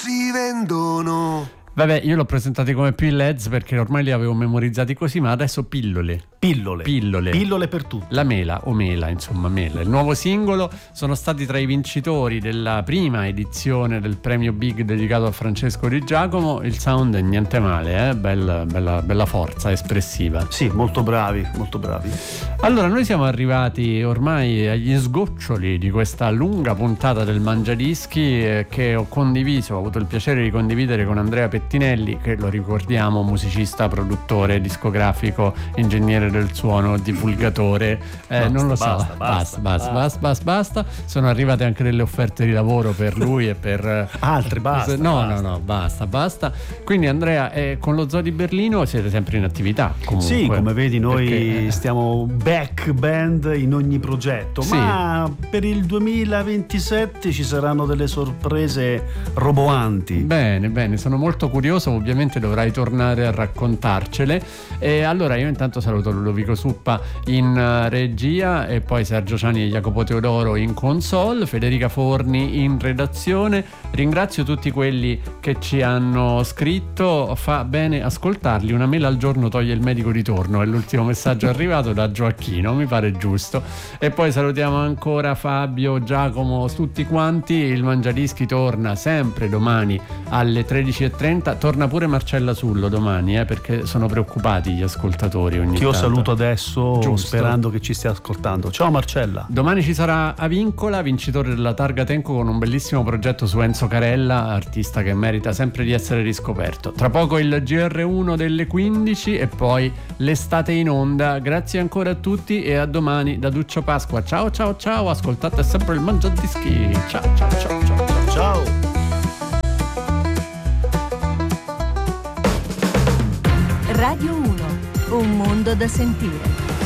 si vendono. Vabbè, io l'ho presentati come Pilleds perché ormai li avevo memorizzati così, ma adesso pillole per tutti. La mela o mela, insomma mela. Il nuovo singolo. Sono stati tra i vincitori della prima edizione del premio Big dedicato a Francesco Di Giacomo. Il sound è niente male, bella forza espressiva. Sì, molto bravi. Allora, noi siamo arrivati ormai agli sgoccioli di questa lunga puntata del Mangiadischi che ho avuto il piacere di condividere con Andrea Pettinelli, che lo ricordiamo, musicista, produttore, discografico, ingegnere del suono, divulgatore, non lo so. Basta. Sono arrivate anche delle offerte di lavoro per lui e per altri. No, basta. Quindi Andrea, con lo Zoo di Berlino siete sempre in attività comunque. Sì, come vedi noi stiamo back band in ogni progetto, sì. Ma per il 2027 ci saranno delle sorprese roboanti. Bene, sono molto curioso, ovviamente dovrai tornare a raccontarcele. E allora io intanto saluto Ludovico Suppa in regia e poi Sergio Ciani e Jacopo Teodoro in console, Federica Forni in redazione. Ringrazio tutti quelli che ci hanno scritto, fa bene ascoltarli. Una mela al giorno toglie il medico di torno, è l'ultimo messaggio arrivato da Gioacchino, mi pare giusto. E poi salutiamo ancora Fabio, Giacomo, tutti quanti. Il Mangiadischi torna sempre domani alle 13:30. Torna pure Marcella Sullo domani, perché sono preoccupati gli ascoltatori ogni tanto. Saluto adesso, giusto, sperando che ci stia ascoltando. Ciao Marcella. Domani ci sarà Avincola, vincitore della Targa Tenco, con un bellissimo progetto su Enzo Carella, artista che merita sempre di essere riscoperto. Tra poco il GR1 delle 15 e poi l'estate in onda. Grazie ancora a tutti e a domani da Duccio Pasqua. Ciao, ascoltate sempre il Mangiadischi. Ciao. Radio 1, un mondo da sentire.